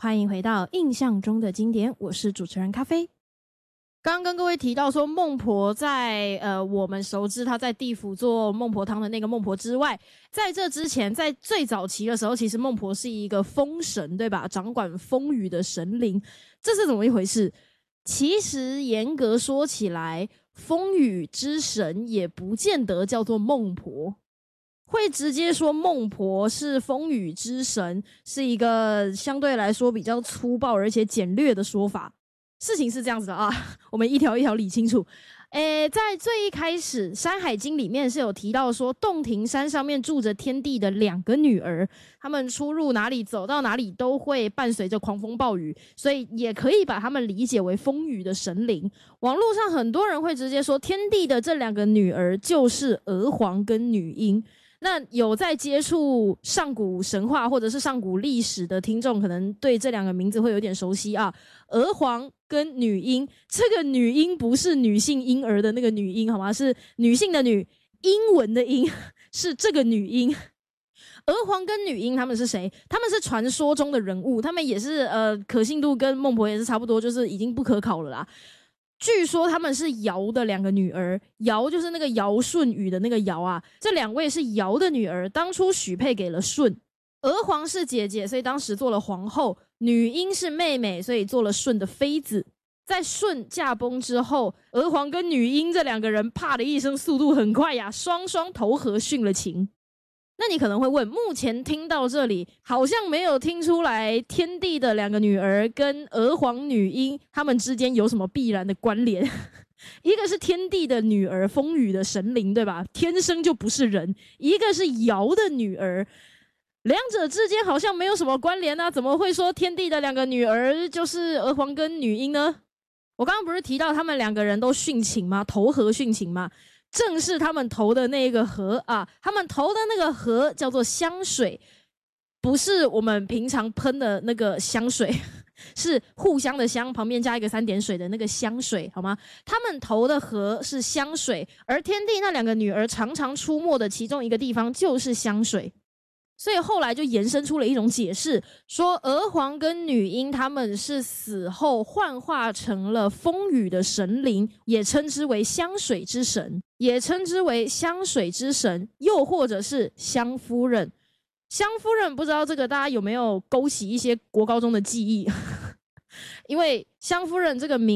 欢迎回到印象中的经典，我是主持人咖啡。刚刚跟各位提到说，孟婆在我们熟知她在地府做孟婆汤的那个孟婆之外，在这之前，在最早期的时候，其实孟婆是一个风神，对吧？掌管风雨的神灵，这是怎么一回事？其实严格说起来，风雨之神也不见得叫做孟婆。会直接说孟婆是风雨之神，是一个相对来说比较粗暴而且简略的说法。事情是这样子的啊，我们一条一条理清楚。在最一开始《山海经》里面是有提到说，洞庭山上面住着天帝的两个女儿，他们出入哪里走到哪里都会伴随着狂风暴雨，所以也可以把他们理解为风雨的神灵。网络上很多人会直接说，天帝的这两个女儿就是娥皇跟女英。那有在接触上古神话或者是上古历史的听众，可能对这两个名字会有点熟悉啊。娥皇跟女英，这个女英不是女性婴儿的那个女婴，好吗？是女性的女，英文的英，是这个女英。娥皇跟女英他们是谁？他们是传说中的人物，他们也是可信度跟孟婆也是差不多，就是已经不可考了啦。据说他们是尧的两个女儿，尧就是那个尧舜禹的那个尧啊，这两位是尧的女儿，当初许配给了舜。娥皇是姐姐，所以当时做了皇后；女英是妹妹，所以做了舜的妃子。在舜驾崩之后，娥皇跟女英这两个人啪的一声，速度很快呀，双双投河殉了情。那你可能会问，目前听到这里好像没有听出来天帝的两个女儿跟娥皇女英他们之间有什么必然的关联。一个是天帝的女儿，风雨的神灵，对吧？天生就不是人。一个是尧的女儿，两者之间好像没有什么关联啊，怎么会说天帝的两个女儿就是娥皇跟女英呢？我刚刚不是提到他们两个人都殉情吗？投河殉情吗？正是他们投的那个河啊，他们投的那个河叫做香水，不是我们平常喷的那个香水，是互相的香旁边加一个3点水的那个香水，好吗？他们投的河是香水，而天帝那两个女儿常常出没的其中一个地方就是香水。所以后来就延伸出了一种解释，说娥皇跟女英他们是死后幻化成了风雨的神灵，也称之为香水之神，也称之为香水之神，又或者是香夫人。香夫人不知道这个大家有没有勾起一些国高中的记忆？因为香夫人这个名